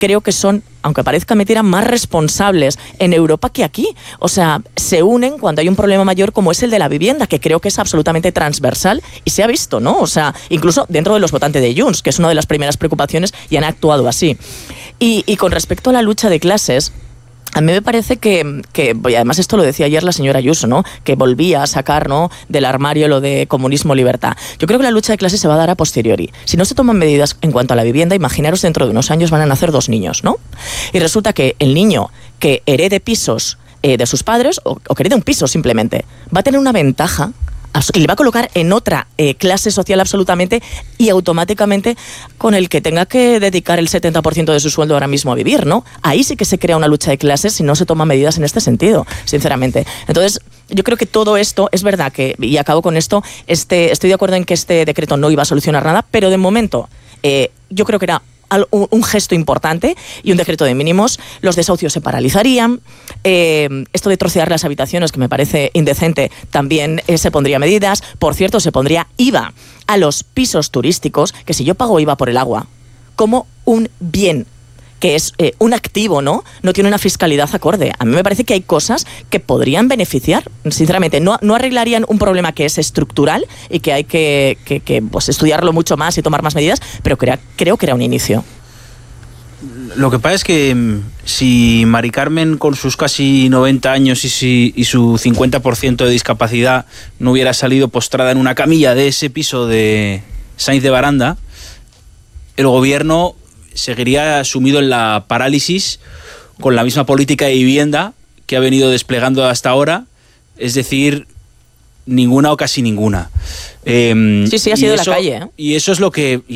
creo que son, aunque parezca mentira, más responsables en Europa que aquí. O sea, se unen cuando hay un problema mayor como es el de la vivienda, que creo que es absolutamente transversal y se ha visto, ¿no? O sea, incluso dentro de los votantes de Junts, que es una de las primeras preocupaciones, y han actuado así. Y con respecto a la lucha de clases, a mí me parece que, y además esto lo decía ayer la señora Ayuso, ¿no? Que volvía a sacar, ¿no?, del armario lo de comunismo-libertad. Yo creo que la lucha de clases se va a dar a posteriori. Si no se toman medidas en cuanto a la vivienda, imaginaros dentro de unos años van a nacer 2 niños, ¿no? Y resulta que el niño que herede pisos de sus padres, o que herede un piso simplemente, va a tener una ventaja y le va a colocar en otra clase social absolutamente, y automáticamente con el que tenga que dedicar el 70% de su sueldo ahora mismo a vivir, ¿no? Ahí sí que se crea una lucha de clases si no se toman medidas en este sentido, sinceramente. Entonces, yo creo que todo esto, es verdad que, y acabo con esto, estoy de acuerdo en que este decreto no iba a solucionar nada, pero de momento yo creo que era un gesto importante y un decreto de mínimos. Los desahucios se paralizarían, esto de trocear las habitaciones, que me parece indecente, también se pondría medidas. Por cierto, se pondría IVA a los pisos turísticos, que si yo pago IVA por el agua como un bien, que es un activo, ¿no? No tiene una fiscalidad acorde. A mí me parece que hay cosas que podrían beneficiar, sinceramente. No arreglarían un problema que es estructural y que hay que pues, estudiarlo mucho más y tomar más medidas, pero creo que era un inicio. Lo que pasa es que si Mari Carmen, con sus casi 90 años y su 50% de discapacidad, no hubiera salido postrada en una camilla de ese piso de Sainz de Baranda, el gobierno seguiría sumido en la parálisis con la misma política de vivienda que ha venido desplegando hasta ahora, es decir, ninguna o casi ninguna. Sí, ha sido la calle, ¿eh? Y eso es lo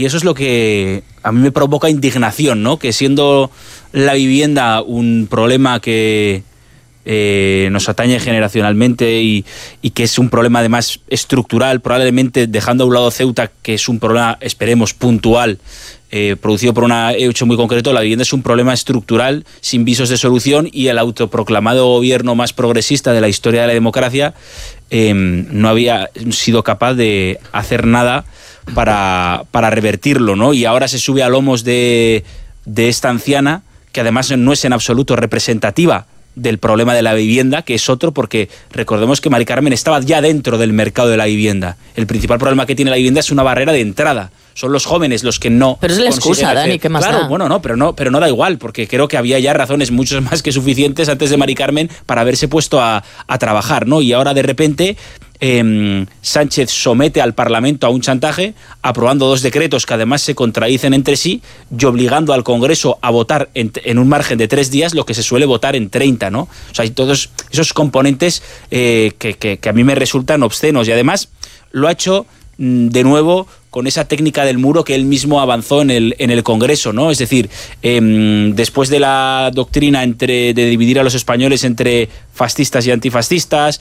que a mí me provoca indignación, ¿no? Que siendo la vivienda un problema que nos atañe generacionalmente y que es un problema además estructural, probablemente dejando a un lado Ceuta, que es un problema, esperemos, puntual, producido por un hecho muy concreto, la vivienda es un problema estructural sin visos de solución, y el autoproclamado gobierno más progresista de la historia de la democracia no había sido capaz de hacer nada para revertirlo, ¿no? Y ahora se sube a lomos de esta anciana, que además no es en absoluto representativa del problema de la vivienda, que es otro, porque recordemos que Mari Carmen estaba ya dentro del mercado de la vivienda. El principal problema que tiene la vivienda es una barrera de entrada. Son los jóvenes los que no. Pero es la excusa, Dani, ¿qué más da? Claro, bueno, pero no da igual, porque creo que había ya razones muchas más que suficientes antes de Mari Carmen para haberse puesto a trabajar, ¿no? Y ahora de repente Sánchez somete al Parlamento a un chantaje, aprobando 2 decretos que además se contradicen entre sí, y obligando al Congreso a votar en un margen de 3 días lo que se suele votar en 30, ¿no? O sea, hay todos esos componentes que a mí me resultan obscenos, y además lo ha hecho de nuevo con esa técnica del muro que él mismo avanzó en el Congreso, ¿no? Es decir, después de la doctrina de dividir a los españoles entre fascistas y antifascistas,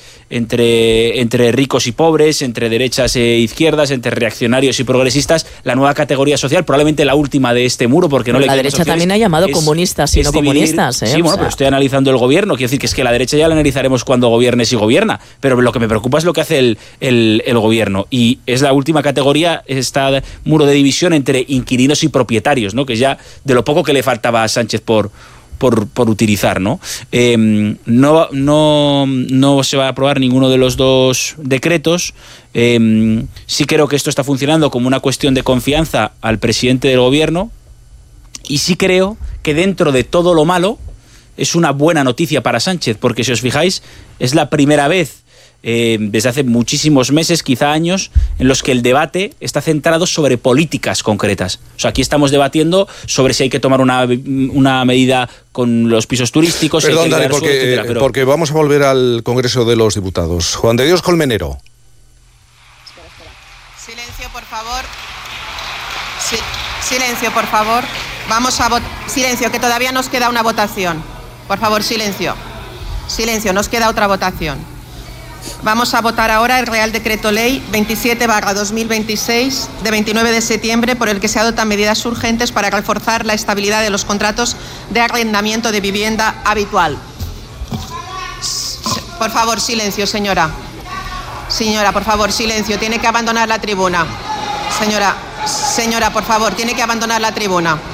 entre ricos y pobres, entre derechas e izquierdas, entre reaccionarios y progresistas, la nueva categoría social, probablemente la última de este muro, porque no le la derecha también ha llamado comunistas y no comunistas, ¿eh? Sí, bueno, pero estoy analizando el gobierno, quiero decir que es que la derecha ya la analizaremos cuando gobierne, si gobierna, pero lo que me preocupa es lo que hace el gobierno, y es la última categoría, esta muro de división entre inquilinos y propietarios, ¿no? Que ya de lo poco que le faltaba a Sánchez por utilizar, ¿no? No se va a aprobar ninguno de los 2 decretos. Sí creo que esto está funcionando como una cuestión de confianza al presidente del gobierno, y sí creo que dentro de todo lo malo es una buena noticia para Sánchez, porque si os fijáis es la primera vez desde hace muchísimos meses, quizá años, en los que el debate está centrado sobre políticas concretas. O sea, aquí estamos debatiendo sobre si hay que tomar una medida con los pisos turísticos. Perdón, Dani, porque vamos a volver al Congreso de los Diputados. Juan de Dios Colmenero. Silencio, por favor. Silencio, por favor. Vamos a votar. Silencio, que todavía nos queda una votación. Por favor, silencio. Silencio, nos queda otra votación. Vamos a votar ahora el Real Decreto Ley 27/2026 de 29 de septiembre por el que se adoptan medidas urgentes para reforzar la estabilidad de los contratos de arrendamiento de vivienda habitual. Por favor, silencio, señora. Señora, por favor, silencio. Tiene que abandonar la tribuna. Señora, por favor, tiene que abandonar la tribuna.